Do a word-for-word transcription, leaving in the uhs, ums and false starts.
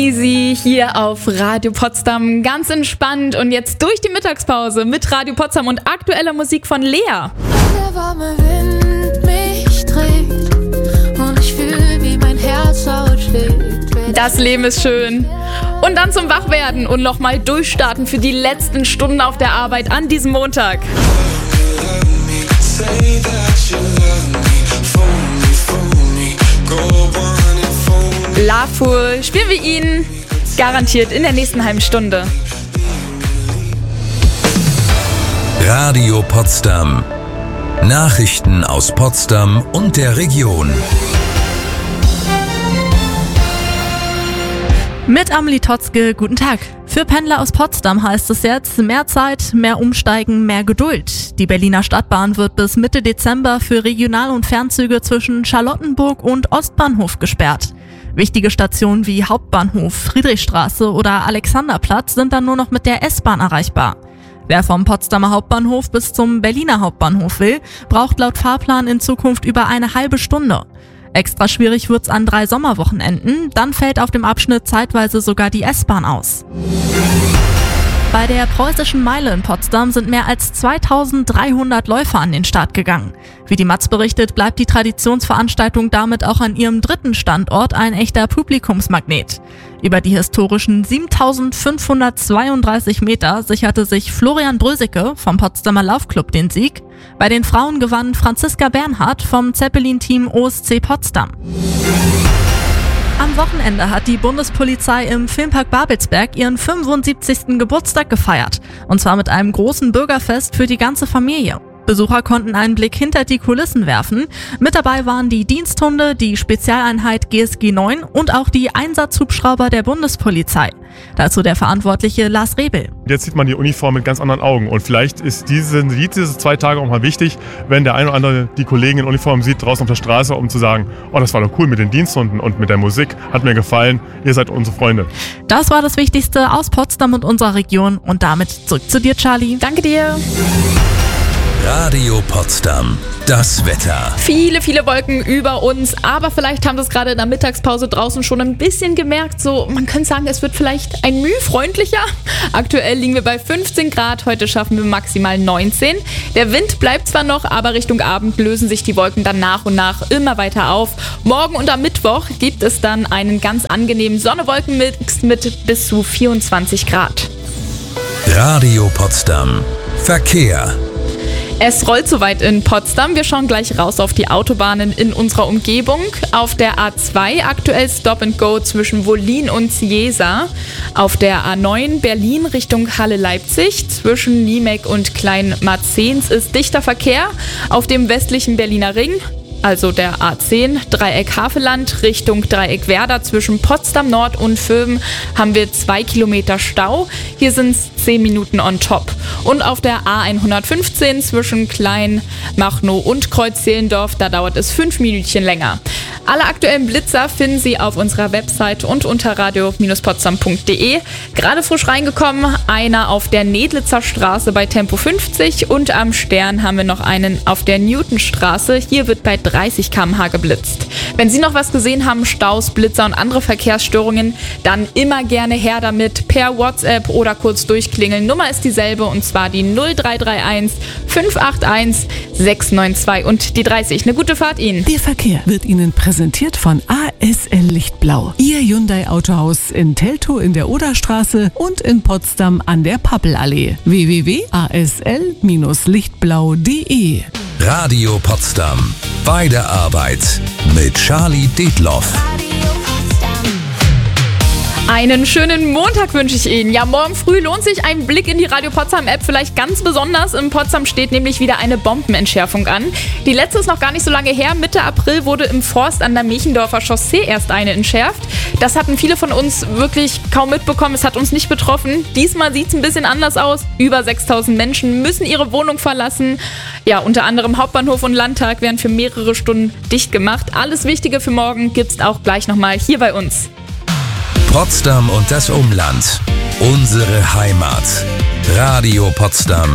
Easy hier auf Radio Potsdam, ganz entspannt und jetzt durch die Mittagspause mit Radio Potsdam und aktueller Musik von Lea. Der warme Wind mich trägt und ich fühle, wie mein Herz laut schlägt. Das Leben ist schön. Und dann zum Wachwerden und nochmal durchstarten für die letzten Stunden auf der Arbeit an diesem Montag. Loveful, spielen wir ihn garantiert in der nächsten halben Stunde. Radio Potsdam. Nachrichten aus Potsdam und der Region. Mit Amelie Totzke, guten Tag. Für Pendler aus Potsdam heißt es jetzt mehr Zeit, mehr Umsteigen, mehr Geduld. Die Berliner Stadtbahn wird bis Mitte Dezember für Regional- und Fernzüge zwischen Charlottenburg und Ostbahnhof gesperrt. Wichtige Stationen wie Hauptbahnhof, Friedrichstraße oder Alexanderplatz sind dann nur noch mit der S-Bahn erreichbar. Wer vom Potsdamer Hauptbahnhof bis zum Berliner Hauptbahnhof will, braucht laut Fahrplan in Zukunft über eine halbe Stunde. Extra schwierig wird's an drei Sommerwochenenden, dann fällt auf dem Abschnitt zeitweise sogar die S-Bahn aus. Bei der Preußischen Meile in Potsdam sind mehr als zweitausenddreihundert Läufer an den Start gegangen. Wie die Matz berichtet, bleibt die Traditionsveranstaltung damit auch an ihrem dritten Standort ein echter Publikumsmagnet. Über die historischen siebentausendfünfhundertzweiunddreißig Meter sicherte sich Florian Brösecke vom Potsdamer Laufclub den Sieg. Bei den Frauen gewann Franziska Bernhardt vom Zeppelin-Team O S C Potsdam. Am Wochenende hat die Bundespolizei im Filmpark Babelsberg ihren fünfundsiebzigsten Geburtstag gefeiert. Und zwar mit einem großen Bürgerfest für die ganze Familie. Besucher konnten einen Blick hinter die Kulissen werfen. Mit dabei waren die Diensthunde, die Spezialeinheit G S G neun und auch die Einsatzhubschrauber der Bundespolizei. Dazu der Verantwortliche Lars Rebel. Jetzt sieht man die Uniform mit ganz anderen Augen und vielleicht ist diese, diese zwei Tage auch mal wichtig, wenn der eine oder andere die Kollegen in Uniform sieht draußen auf der Straße, um zu sagen, oh, das war doch cool mit den Diensthunden und mit der Musik, hat mir gefallen, ihr seid unsere Freunde. Das war das Wichtigste aus Potsdam und unserer Region und damit zurück zu dir, Charlie. Danke dir. Radio Potsdam. Das Wetter. Viele, viele Wolken über uns, aber vielleicht haben Sie es gerade in der Mittagspause draußen schon ein bisschen gemerkt. So, man könnte sagen, es wird vielleicht ein Mühe freundlicher. Aktuell liegen wir bei fünfzehn Grad, heute schaffen wir maximal neunzehn. Der Wind bleibt zwar noch, aber Richtung Abend lösen sich die Wolken dann nach und nach immer weiter auf. Morgen und am Mittwoch gibt es dann einen ganz angenehmen Sonne-Wolken-Mix mit bis zu vierundzwanzig Grad. Radio Potsdam. Verkehr. Es rollt soweit in Potsdam. Wir schauen gleich raus auf die Autobahnen in unserer Umgebung. Auf der A zwei aktuell Stop and Go zwischen Wollin und Ciesa. Auf der A neun Berlin Richtung Halle-Leipzig. Zwischen Niemek und Kleinmarzens ist dichter Verkehr. Auf dem westlichen Berliner Ring, also der A zehn, Dreieck Havelland Richtung Dreieck Werder zwischen Potsdam Nord und Vöben haben wir zwei Kilometer Stau. Hier sind es zehn Minuten on top. Und auf der A hundertfünfzehn zwischen Kleinmachnow und Kreuz-Zehlendorf, da dauert es fünf Minütchen länger. Alle aktuellen Blitzer finden Sie auf unserer Website und unter radio Bindestrich potsdam punkt de. Gerade frisch reingekommen, einer auf der Nedlitzer Straße bei Tempo fünfzig und am Stern haben wir noch einen auf der Newtonstraße. Hier wird bei dreißig Kilometer pro Stunde geblitzt. Wenn Sie noch was gesehen haben, Staus, Blitzer und andere Verkehrsstörungen, dann immer gerne her damit per WhatsApp oder kurz durchklingeln. Nummer ist dieselbe und zwar die null drei drei eins fünf acht eins sechs neun zwei und die dreißig. Eine gute Fahrt Ihnen. Der Verkehr wird Ihnen präsentiert von A S L Lichtblau. Ihr Hyundai Autohaus in Teltow in der Oderstraße und in Potsdam an der Pappelallee. w w w punkt a s l lichtblau punkt de. Radio Potsdam. Bei der Arbeit mit Charlie Detloff. Einen schönen Montag wünsche ich Ihnen. Ja, morgen früh lohnt sich ein Blick in die Radio Potsdam App vielleicht ganz besonders. In Potsdam steht nämlich wieder eine Bombenentschärfung an. Die letzte ist noch gar nicht so lange her. Mitte April wurde im Forst an der Mechendorfer Chaussee erst eine entschärft. Das hatten viele von uns wirklich kaum mitbekommen. Es hat uns nicht betroffen. Diesmal sieht es ein bisschen anders aus. Über sechstausend Menschen müssen ihre Wohnung verlassen. Ja, unter anderem Hauptbahnhof und Landtag werden für mehrere Stunden dicht gemacht. Alles Wichtige für morgen gibt es auch gleich nochmal hier bei uns. Potsdam und das Umland. Unsere Heimat. Radio Potsdam.